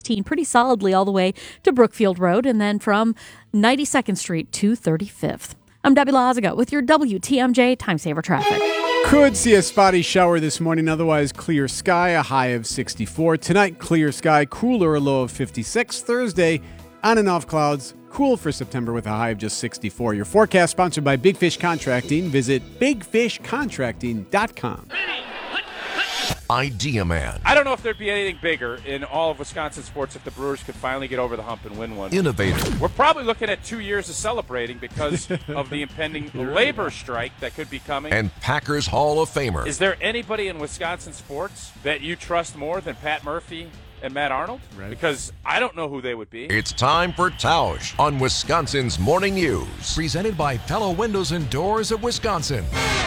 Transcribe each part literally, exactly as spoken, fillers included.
sixteen pretty solidly all the way to Brookfield Road, and then from ninety-second Street to thirty-fifth. I'm Debbie Lazaga with your W T M J Time Saver Traffic. Could see a spotty shower this morning, otherwise clear sky, a high of sixty-four. Tonight, clear sky, cooler, a low of fifty-six. Thursday, on and off clouds, cool for September with a high of just sixty-four. Your forecast sponsored by Big Fish Contracting. Visit big fish contracting dot com. Idea Man. I don't know if there'd be anything bigger in all of Wisconsin sports if the Brewers could finally get over the hump and win one. Innovator. We're probably looking at two years of celebrating because of the impending labor strike that could be coming. And Packers Hall of Famer. Is there anybody in Wisconsin sports that you trust more than Pat Murphy and Matt Arnold? Right. Because I don't know who they would be. It's time for Tausch on Wisconsin's Morning News. Presented by Pella Windows and Doors of Wisconsin.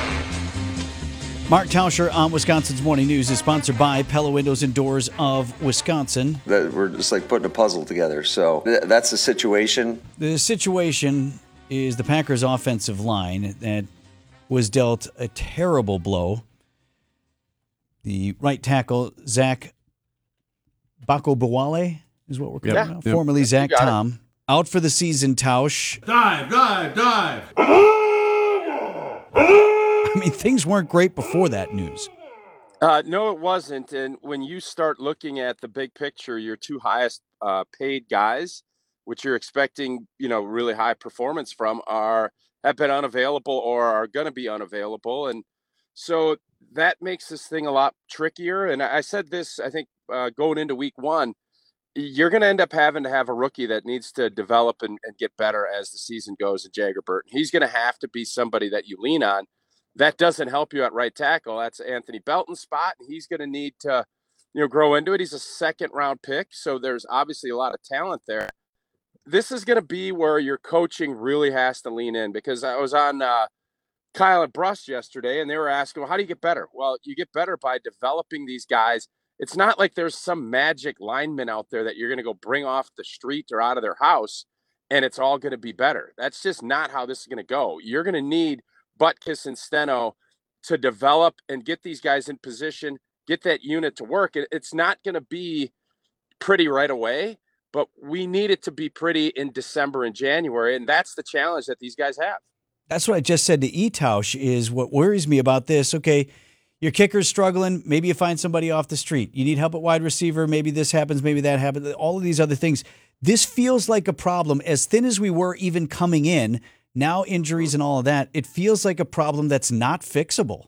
Mark Tauscher on Wisconsin's Morning News is sponsored by Pella Windows and Doors of Wisconsin. That we're just like putting a puzzle together. So th- that's the situation. The situation is the Packers' offensive line that was dealt a terrible blow. The right tackle, Zach Bakobawale, is what we're calling Yep. him now. Yep. Formerly Zach You got it. Tom. Out for the season, Tausch. Dive, dive, dive. I mean, things weren't great before that news. Uh, no, it wasn't. And when you start looking at the big picture, your two highest uh, paid guys, which you're expecting, you know, really high performance from, are have been unavailable or are going to be unavailable. And so that makes this thing a lot trickier. And I said this, I think, uh, going into week one, you're going to end up having to have a rookie that needs to develop and, and get better as the season goes in Jagger Burton. He's going to have to be somebody that you lean on. That doesn't help you at right tackle. That's Anthony Belton's spot, and he's going to need to, you know, grow into it. He's a second-round pick, so there's obviously a lot of talent there. This is going to be where your coaching really has to lean in, because I was on uh, Kyle and Bruss yesterday, and they were asking, well, how do you get better? Well, you get better by developing these guys. It's not like there's some magic lineman out there that you're going to go bring off the street or out of their house, and it's all going to be better. That's just not how this is going to go. You're going to need Butkus and Steno to develop and get these guys in position, get that unit to work. It's not going to be pretty right away, but we need it to be pretty in December and January, and that's the challenge that these guys have. That's what I just said to Etausch is what worries me about this. Okay, your kicker's struggling. Maybe you find somebody off the street. You need help at wide receiver. Maybe this happens. Maybe that happens. All of these other things. This feels like a problem. As thin as we were even coming in, now injuries and all of that, it feels like a problem that's not fixable.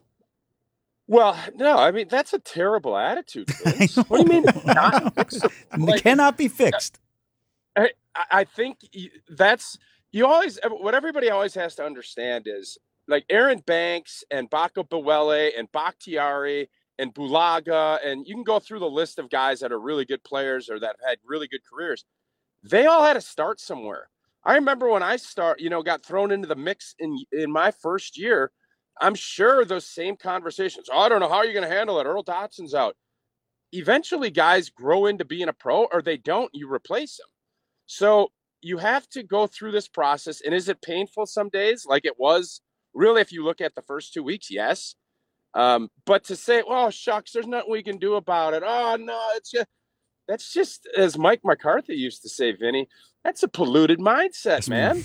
Well, no, I mean, that's a terrible attitude, Vince. What do you mean not fixable? It cannot be fixed. I, I think that's, you always, what everybody always has to understand is, like Aaron Banks and Bako Bawele and Bakhtiari and Bulaga, and you can go through the list of guys that are really good players or that have had really good careers. They all had to start somewhere. I remember when I start, you know, got thrown into the mix in in my first year. I'm sure those same conversations. Oh, I don't know how you're going to handle it. Earl Dotson's out. Eventually, guys grow into being a pro, or they don't. You replace them. So you have to go through this process. And is it painful some days, like it was? Really, if you look at the first two weeks, yes. Um, but to say, "Oh shucks, there's nothing we can do about it." Oh no, it's just that's just, as Mike McCarthy used to say, Vinny. That's a polluted mindset, man.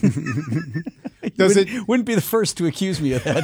Does wouldn't, it wouldn't be the first to accuse me of that,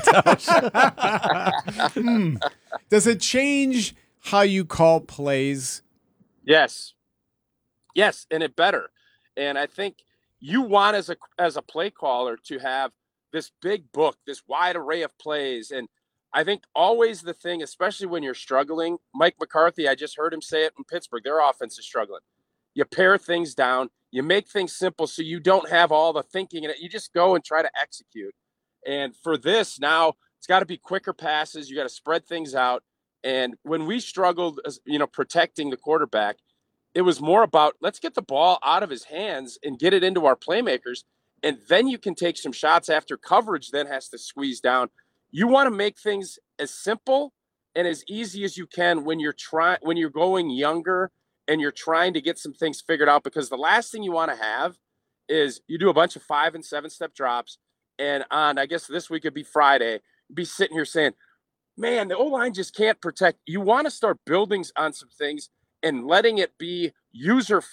Tausch. hmm. Does it change how you call plays? Yes. Yes, and it better. And I think you want as a as a play caller to have this big book, this wide array of plays. And I think always the thing, especially when you're struggling, Mike McCarthy, I just heard him say it in Pittsburgh, their offense is struggling. You pare things down. You make things simple so you don't have all the thinking in it. You just go and try to execute. And for this, now it's got to be quicker passes. You got to spread things out. And when we struggled, you know, protecting the quarterback, it was more about let's get the ball out of his hands and get it into our playmakers. And then you can take some shots after coverage then has to squeeze down. You want to make things as simple and as easy as you can when you're trying, when you're going younger and you're trying to get some things figured out, because the last thing you want to have is you do a bunch of five and seven step drops. And on, I guess this week would be Friday, you'd be sitting here saying, man, the O-line just can't protect. You want to start building on some things and letting it be user